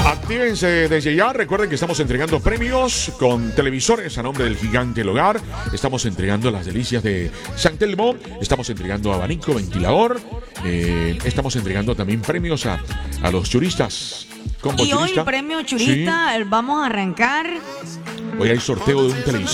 Actívense desde ya. Recuerden que estamos entregando premios con televisores a nombre del Gigante del Hogar. Estamos entregando las delicias de San Telmo. Estamos entregando abanico, ventilador. Estamos entregando también premios a los churistas. Y hoy el premio churista, vamos a arrancar. Hoy hay sorteo de un televisor.